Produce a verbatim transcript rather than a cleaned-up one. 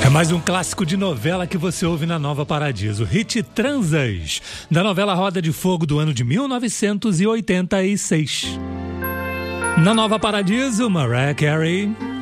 É mais um clássico de novela que você ouve na Nova Paradiso. Hit Transas, da novela Roda de Fogo do ano de mil novecentos e oitenta e seis. Na Nova Paradiso, Mariah Carey.